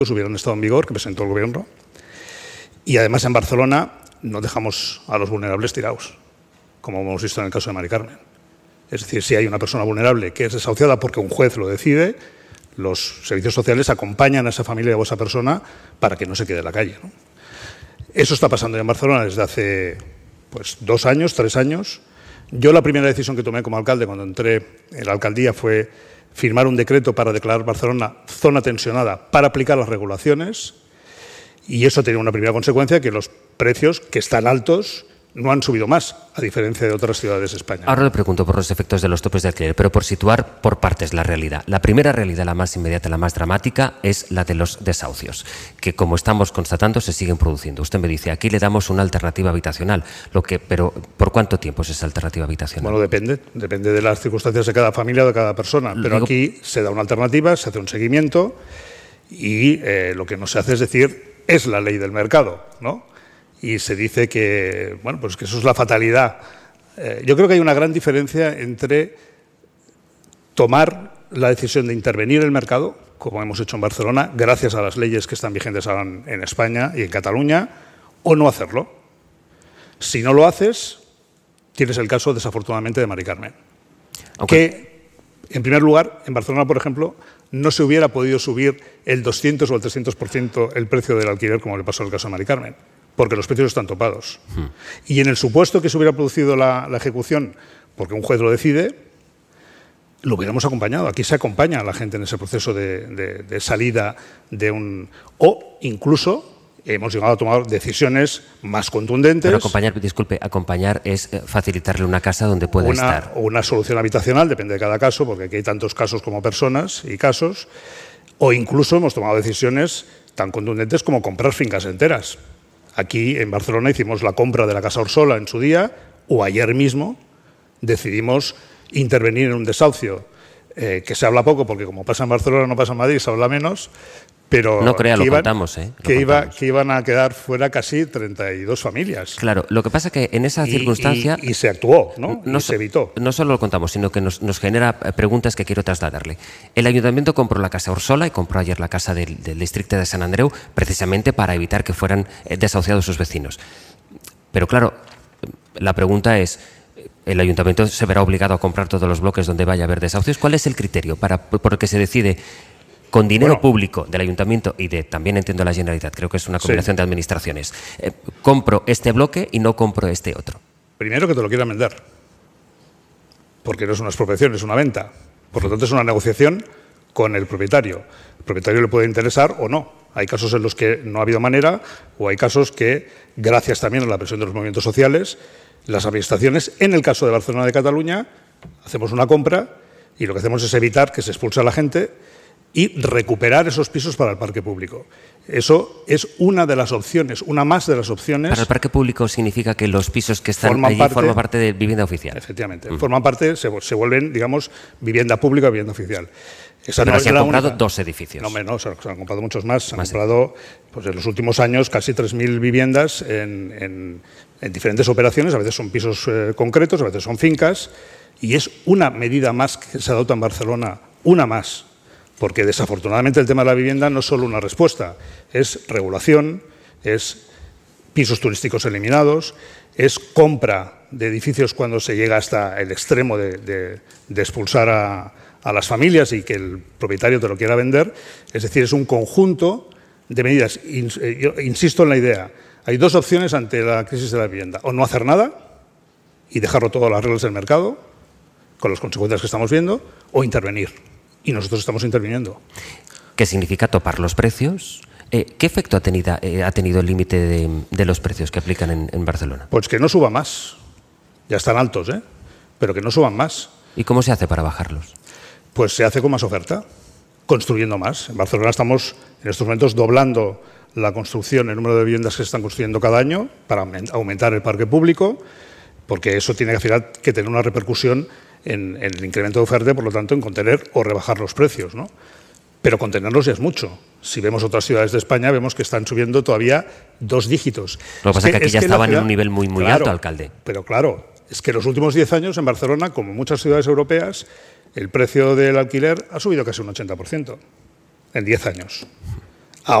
hubieran estado en vigor, que presentó el Gobierno. Y además en Barcelona no dejamos a los vulnerables tirados, como hemos visto en el caso de Mari Carmen. Es decir, si hay una persona vulnerable que es desahuciada porque un juez lo decide, los servicios sociales acompañan a esa familia o a esa persona para que no se quede en la calle, ¿no? Eso está pasando ya en Barcelona desde hace 2 años, 3 años. Yo la primera decisión que tomé como alcalde cuando entré en la alcaldía fue firmar un decreto para declarar Barcelona zona tensionada para aplicar las regulaciones, y eso tiene una primera consecuencia, que los precios, que están altos, no han subido más, a diferencia de otras ciudades de España. Ahora le pregunto por los efectos de los topes de alquiler, pero por situar por partes la realidad. La primera realidad, la más inmediata, la más dramática, es la de los desahucios, que como estamos constatando se siguen produciendo. Usted me dice, aquí le damos una alternativa habitacional, pero ¿por cuánto tiempo es esa alternativa habitacional? Bueno, depende de las circunstancias de cada familia o de cada persona, pero aquí se da una alternativa, se hace un seguimiento y lo que no se hace es decir, es la ley del mercado, ¿no? Y se dice que, que eso es la fatalidad. Yo creo que hay una gran diferencia entre tomar la decisión de intervenir en el mercado, como hemos hecho en Barcelona, gracias a las leyes que están vigentes ahora en España y en Cataluña, o no hacerlo. Si no lo haces, tienes el caso, desafortunadamente, de Mari Carmen. Que, en primer lugar, en Barcelona, por ejemplo, no se hubiera podido subir el 200 o el 300% el precio del alquiler, como le pasó en el caso de Mari Carmen, porque los precios están topados. Y en el supuesto que se hubiera producido la ejecución, porque un juez lo decide, lo hubiéramos acompañado. Aquí se acompaña a la gente en ese proceso de salida de un... O incluso hemos llegado a tomar decisiones más contundentes. Pero acompañar es facilitarle una casa donde pueda estar. Una solución habitacional, depende de cada caso, porque aquí hay tantos casos como personas y casos. O incluso hemos tomado decisiones tan contundentes como comprar fincas enteras. Aquí en Barcelona hicimos la compra de la Casa Orsola en su día, o ayer mismo decidimos intervenir en un desahucio, que se habla poco, porque como pasa en Barcelona no pasa en Madrid, se habla menos, pero no crea, lo contamos, que iban a quedar fuera casi 32 familias. Claro, lo que pasa es que en esa circunstancia... Y se actuó, ¿no? Y se evitó. No solo lo contamos, sino que nos genera preguntas que quiero trasladarle. El Ayuntamiento compró la Casa Orsola y compró ayer la casa del distrito de Sant Andreu, precisamente para evitar que fueran desahuciados sus vecinos. Pero claro, la pregunta es... ¿El Ayuntamiento se verá obligado a comprar todos los bloques donde vaya a haber desahucios? ¿Cuál es el criterio por el que se decide, con dinero público del Ayuntamiento y también entiendo la Generalitat, creo que es una combinación de administraciones, compro este bloque y no compro este otro? Primero, que te lo quieran vender, porque no es una expropiación, es una venta. Por lo tanto, es una negociación con el propietario. El propietario le puede interesar o no. Hay casos en los que no ha habido manera, o hay casos que, gracias también a la presión de los movimientos sociales, las administraciones, en el caso de Barcelona de Cataluña, hacemos una compra y lo que hacemos es evitar que se expulse a la gente y recuperar esos pisos para el parque público. Eso es una de las opciones, una más de las opciones. Para el parque público significa que los pisos que están allí forman parte de vivienda oficial. Efectivamente, forman parte, se vuelven, digamos, vivienda pública o vivienda oficial. Pero se han comprado 2 edificios. No, se han comprado muchos más. Se han comprado, en los últimos años, casi 3.000 viviendas en diferentes operaciones. A veces son pisos concretos, a veces son fincas. Y es una medida más que se adopta en Barcelona, una más. Porque desafortunadamente el tema de la vivienda no es solo una respuesta, es regulación, es pisos turísticos eliminados, es compra de edificios cuando se llega hasta el extremo de expulsar a las familias y que el propietario te lo quiera vender. Es decir, es un conjunto de medidas. Yo insisto en la idea, hay 2 opciones ante la crisis de la vivienda: o no hacer nada y dejarlo todo a las reglas del mercado, con las consecuencias que estamos viendo, o intervenir. Y nosotros estamos interviniendo. ¿Qué significa topar los precios? ¿Qué efecto ha tenido el límite de los precios que aplican en Barcelona? Pues que no suba más. Ya están altos, pero que no suban más. ¿Y cómo se hace para bajarlos? Pues se hace con más oferta, construyendo más. En Barcelona estamos en estos momentos doblando la construcción, el número de viviendas que se están construyendo cada año para aumentar el parque público, porque eso tiene al final que tener una repercusión en el incremento de oferta, por lo tanto, en contener o rebajar los precios, ¿no? Pero contenerlos ya es mucho. Si vemos otras ciudades de España, vemos que están subiendo todavía 2 dígitos. Lo que pasa es que aquí ya estaban en un nivel muy alto, alcalde. Pero claro, es que en los últimos 10 años en Barcelona, como en muchas ciudades europeas, el precio del alquiler ha subido casi un 80% en 10 años.